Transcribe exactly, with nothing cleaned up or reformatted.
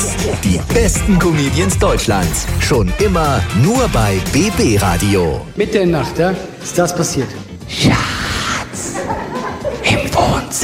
Hits. Die besten Comedians Deutschlands. Schon immer nur bei B B Radio. Mitten in der Nacht, ja, ist das passiert. Schatz, im Wohnzimmer.